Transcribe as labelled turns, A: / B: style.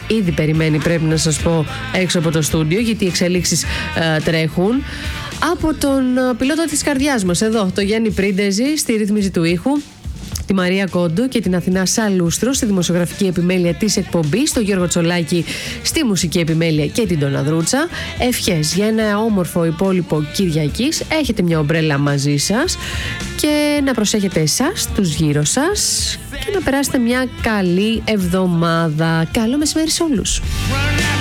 A: ήδη περιμένει, πρέπει να σας πω, έξω από το στούντιο, γιατί οι εξελίξεις τρέχουν. Από τον πιλότο της καρδιάς μας εδώ, το Γιάννη Πρίντεζη στη ρύθμιση του ήχου, τη Μαρία Κόντου και την Αθηνά Σαλούστρο στη δημοσιογραφική επιμέλεια της εκπομπής, τον Γιώργο Τσολάκη στη μουσική επιμέλεια και την Ντόνα Δρούτσα. Ευχές για ένα όμορφο υπόλοιπο Κυριακής. Έχετε μια ομπρέλα μαζί σας και να προσέχετε εσάς, τους γύρω σας, και να περάσετε μια καλή εβδομάδα. Καλό μεσημέρι σε όλους.